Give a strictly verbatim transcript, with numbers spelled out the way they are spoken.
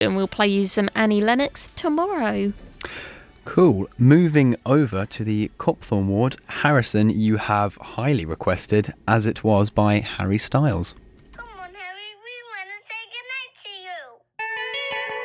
and we'll play you some Annie Lennox tomorrow. Cool. Moving over to the Copthorne ward, Harrison, you have highly requested As It Was by Harry Styles.